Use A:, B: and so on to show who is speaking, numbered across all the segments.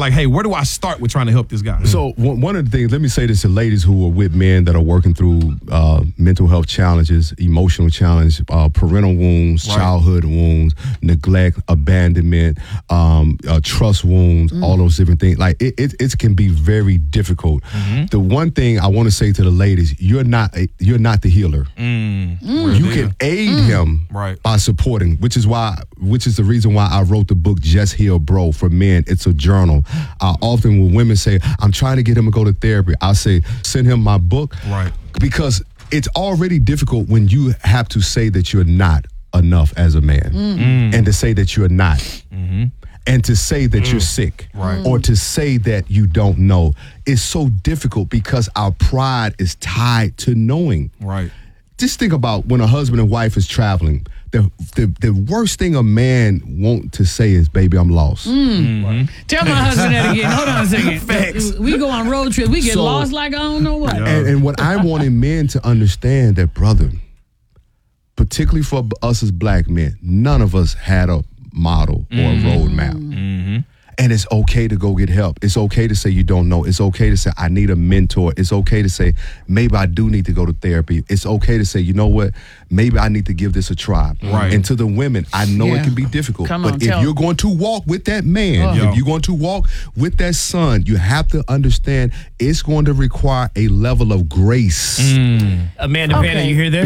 A: like, hey, where do I start with trying to help this guy?
B: So one of the things, let me say this to ladies who are with men that are working through mental health challenges, emotional challenge, parental wounds, childhood wounds, neglect, abandonment, trust wounds, all those different things. Like it can be very difficult. The one thing I want to say to the ladies, you're not the healer. You can aid him by supporting, which is the reason why I wrote the book Just Heal Bro for men. It's a journal. Often when women say, I'm trying to get him to go to therapy, I say, send him my book. Because it's already difficult when you have to say that you're not enough as a man and to say that you're not. And to say that you're sick or to say that you don't know is so difficult because our pride is tied to knowing. Just think about when a husband and wife is traveling. The worst thing a man want to say is, baby, I'm lost.
C: Tell my husband that again. Hold on a second.
A: Facts.
C: We go on road trips. We get lost like I don't know what.
B: And what I wanted men to understand that, brother, particularly for us as black men, none of us had a model or a roadmap. And it's okay to go get help. It's okay to say you don't know. It's okay to say I need a mentor. It's okay to say maybe I do need to go to therapy. It's okay to say, you know what, maybe I need to give this a try. And to the women, I know it can be difficult. But if you're going to walk with that man, if you're going to walk with that son, you have to understand it's going to require a level of grace.
D: Amanda Panda, you hear this?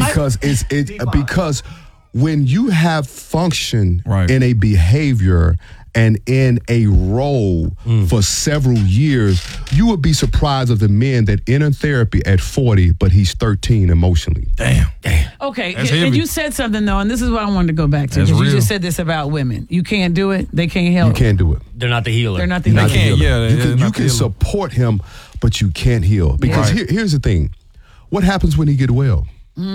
B: Because when you have function in a behavior and in a role for several years, you would be surprised of the men that enter therapy at 40, but he's 13 emotionally.
A: Damn.
C: Okay, and you said something, though, and this is what I wanted to go back to. Because you just said this about women. You can't do it. They can't help.
B: You can't do it.
D: They're not the healer.
C: They're not the healer.
B: You can support him, but you can't heal. Because here's the thing. What happens when he get well?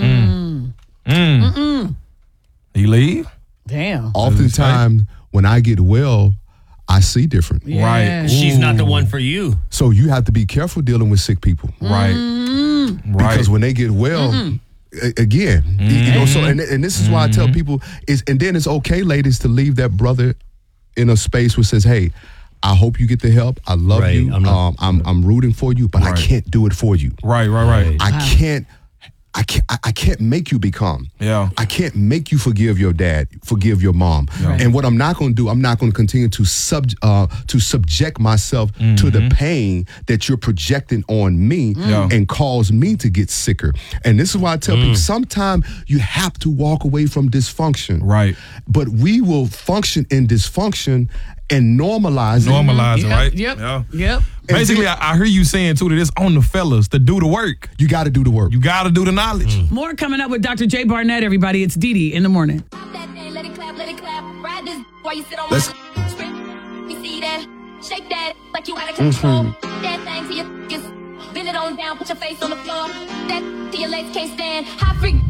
A: He leave?
C: Damn.
B: Oftentimes, when I get well, I see different.
D: She's not the one for you.
B: So you have to be careful dealing with sick people. Because when they get well, again, you know, so and this is why I tell people and then it's okay, ladies, to leave that brother in a space where says, hey, I hope you get the help. I love you. I'm rooting for you, but I can't do it for you. I can't make you become. I can't make you forgive your dad, forgive your mom. And what I'm not going to do, I'm not going to continue to subject myself to the pain that you're projecting on me and cause me to get sicker. And this is why I tell people, sometimes you have to walk away from dysfunction. But we will function in dysfunction and normalize it.
C: Yep.
A: Basically, I hear you saying, too, that it's on the fellas to do the work.
B: You got to do the work.
A: You got to do the knowledge.
C: More coming up with Dr. Jay Barnett, everybody. It's Dee Dee in the morning.
E: Let it clap, ride this while you sit on
B: Let's
E: you see that, shake that like you out of control. That thing to your bend it on down, put your face on the floor. That to your legs can't stand. High freak